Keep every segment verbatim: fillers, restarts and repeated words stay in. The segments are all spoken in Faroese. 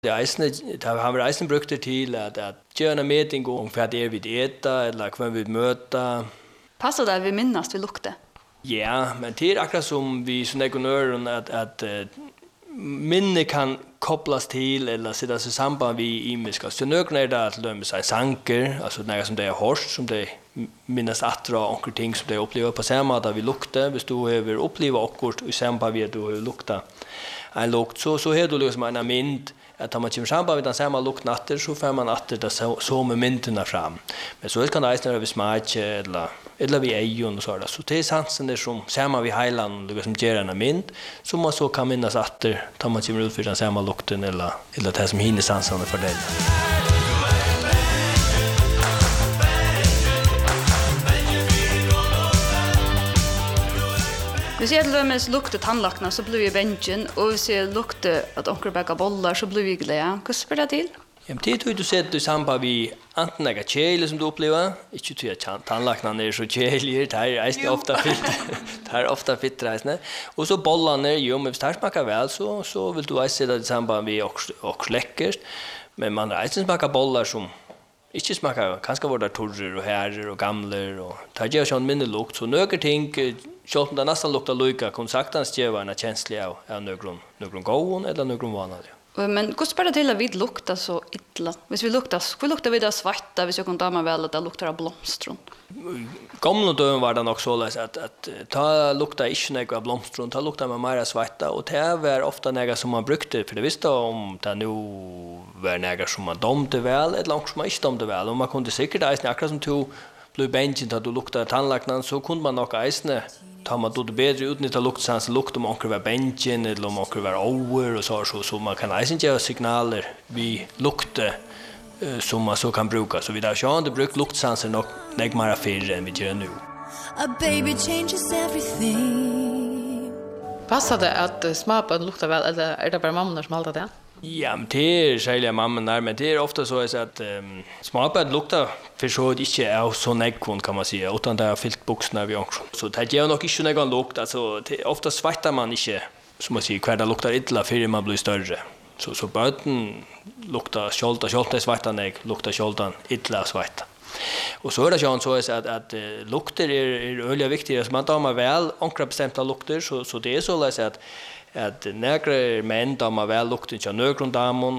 Det eisne, det har vi eisen brukt det til at, at gjøre en meting om hva det er vi äta eller hva vi møter. Passer det vi minnes vi lukter? Ja, men det er akkurat som vi som ekonomer at, at uh, minne kan kopplas till eller sitta sig samband vid imiska. Så nöken är det att lömma sig sanker, alltså något som det är hårt, som det minnas att dra onkel ting som det upplever på samma att vi luktar. Hvis du har uppleva akkurat i samband vid att du har lukta en lukt, så, så är det liksom en mynd att om man kommer samband vid den samma lukt natter så får man natter det så, så med mynterna fram. Men så kan det ägna över smak eller eller vi ögon och så där. Så det är sansen där som samma vid heiland liksom ger en mynd som man så kan minnas att tar man kommer ut för den samma lukten eller eller det som hinner sansen för det. Hvis jeg lømmes lukter tannlakna, så blir vi bensjen, og hvis jeg lukter at onker bækker bollar, så blir vi glede. Hva spør det til? Ja, men det tror du sett i samband med enten några kjæle som du upplever, inte tror jag tandlakna är så kjælige, det är ofta fitt, det är ofta fitt reisne. Och så bollarna, jo, men hvis det smakar väl så så vill du se det i samband med också också läckert, men man reisne smakar bollar som inte smakar kanske var det torrer och herrer och gamler och tar ju sån minne lukt så några ting så det nästan luktar lika konsaktans ger en känsla av av någon någon gåon eller någon vanlig. Men hur spelar det till att vi luktar så illa? Hvis vi luktar, hur luktar vi det svarta hvis jag kan ta mig väl att det luktar av blomstron? Gamla döden var det nog så att att, att ta lukta inte några av blomstron, ta lukta med mer svarta och det var ofta några som man brukte för det visste om det nu var några som man domte väl eller också som man inte domte väl och man kunde säkert eisne akkurat som to blev bänken att du luktar tandlaknan så kunde man nog eisne tar man då det bättre utnyttja luktsans lukt om onkel var bänken eller om onkel var over och så så så man kan eisen ge signaler vi lukte uh, som man så kan bruka så vi där så det bruk luktsansen nog lägg mera för än vi gör nu. A baby changes everything. Passar det att smaken luktar väl eller är det bara mamma som alltid det? Ja, men det är själva mamman där, men det är ofta så att um, smakbad luktar för så det inte är så nekvon kan man säga, utan det har fyllt boxarna vi också. Så det ger nog inte någon lukt, alltså det, ofta svartar man inte, som man säger, kvar det luktar illa för man blir större. Så, så böten luktar skjolta, skjolta är svarta nek, luktar skjoltan illa svarta. Och så är det ju så att att uh, lukter är är öliga viktiga, så man tar man väl onkra bestämda lukter så så det är så läs att att några män tar man väl lukten till någon damon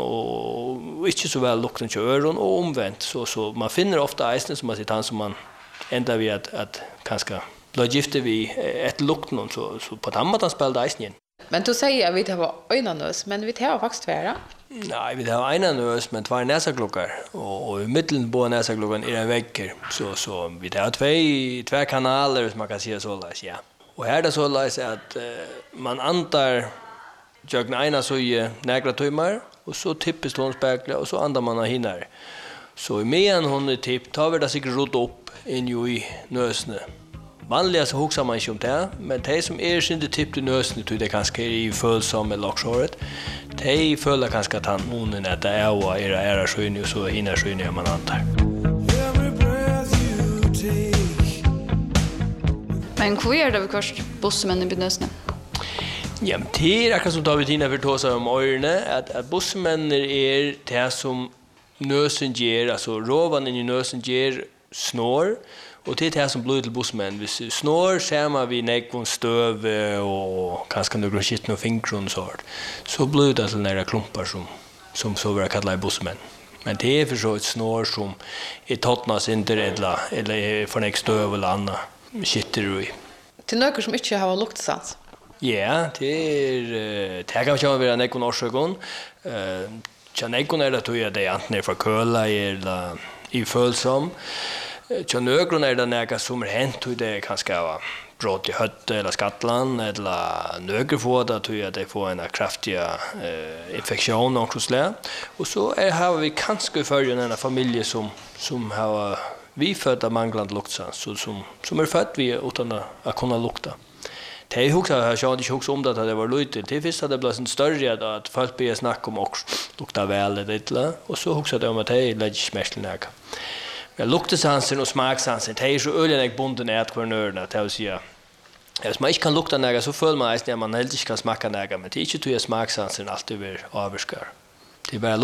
och inte så väl lukten till öron och omvänt så så man finner ofta eisen som man sitter han som man ända vid att att kanske blir gifte vi ett lukten så så på tammat han spelar eisen. Men du säger att vi har ögonen nös, men vi har faktiskt tvära. Nej, vi har en nös men två näsaglockar och och i mitten på näsaglockan är en vägg så så vi har två två kanaler som man kan säga så läs ja. Och här är det så läs att uh, man antar jag ena så i några timmar och så tippes hon spegla och så andar man hinner. Så i medan hon är tipp tar vi det sig rot upp in ju i nösne. Vanliga så huxar man inte om det, men det som är inte tipp till nösne tror det kanske är i följsam eller lockshåret. Det följer kanske att han munnen att det är och era era skyn och så hinner skyn man antar. Men hur är det vi först bussmännen vid nösne? Ja, men det är akkurat som David hinner för tåsa om öronen att, att bussmännen är det som nösen ger, alltså rovan i nösen ger snår och det är det som blir till bussmän. Hvis snår ser man vid nekvån stöv och kanske några skittna fingrar och sånt så blir det till några klumpar som, som så vill kalla bussmän. Men det är för så ett snår som är tottnas inte eller, eller är för nek stöv eller annat skitter i. Till några som inte har luktsans? Ja, det är det kan ju vara nekvån årsögon. Uh, Tjanekon är det tror jag det är antingen för köla eller i följsam. Tjanögon är det några som är hänt och det är kanske brott i hötte eller skattland eller nögerfåda tror jag det får en kraftig uh, infektion och så och så är har vi kanske för en familj som som har vi födda manglande luktsans så som som är född vi utan att kunna lukta. Det är också jag har inte också om det att det var lite. Det finns att det blir en större att folk börjar snacka om också lukta väl eller inte och så också det om att det lägger smärtlinäga. Men luktesansen och smaksansen det är så öliga bunden är att kvarnörna att jag säger. Om man inte kan lukta näga så följer man att man helt inte kan smaka näga men det är inte att smaksansen alltid blir avskär. Det är bara